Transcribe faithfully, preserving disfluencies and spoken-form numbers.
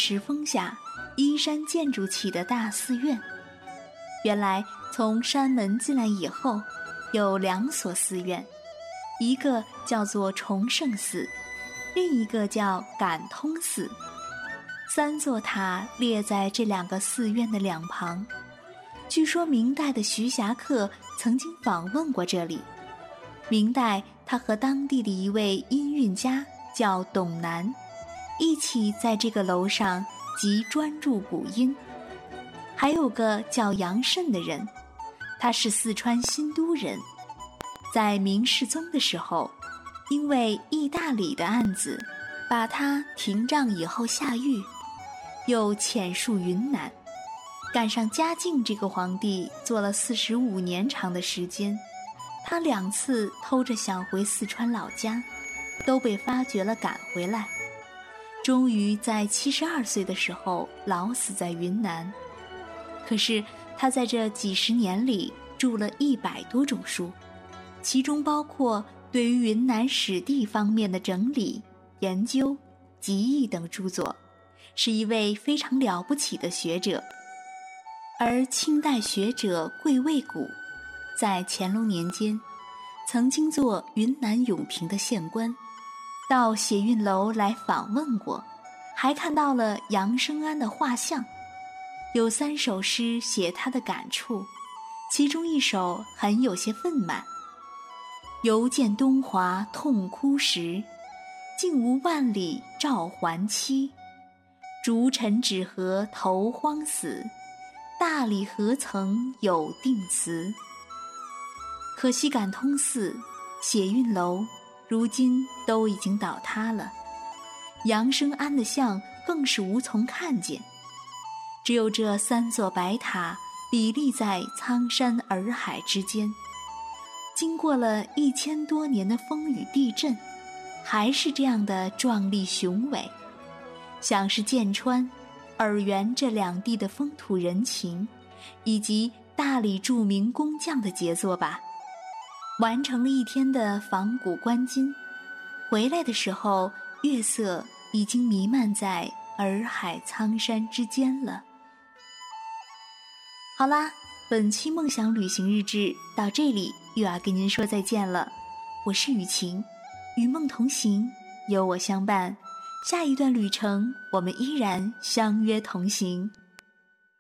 石峰下依山建筑起的大寺院。原来从山门进来以后，有两所寺院，一个叫做崇圣寺，另一个叫感通寺。三座塔列在这两个寺院的两旁。据说明代的徐霞客曾经访问过这里。明代他和当地的一位音韵家叫董南，一起在这个楼上即专注古音。还有个叫杨慎的人，他是四川新都人，在明世宗的时候，因为义大利的案子，把他廷杖以后下狱，又遣戍云南，赶上嘉靖这个皇帝做了四十五年长的时间。他两次偷着想回四川老家，都被发觉了赶回来，终于在七十二岁的时候老死在云南。可是他在这几十年里著了一百多种书，其中包括对于云南史地方面的整理、研究、集译等著作，是一位非常了不起的学者。而清代学者桂卫古在乾隆年间曾经做云南永平的县官，到写韵楼来访问过，还看到了杨生安的画像，有三首诗写他的感触，其中一首很有些愤懑：犹见东华痛哭时，竟无万里召还期。逐尘只合头荒死，大理何曾有定词。可惜感通寺、写韵楼如今都已经倒塌了，杨生安的像更是无从看见，只有这三座白塔砥砺在苍山洱海之间，经过了一千多年的风雨地震，还是这样的壮丽雄伟，想是剑川、洱源这两地的风土人情，以及大理著名工匠的杰作吧。完成了一天的仿古观今，回来的时候，月色已经弥漫在洱海苍山之间了。好啦，本期梦想旅行日志到这里又要跟您说再见了。我是雨晴，与梦同行，有我相伴，下一段旅程我们依然相约同行。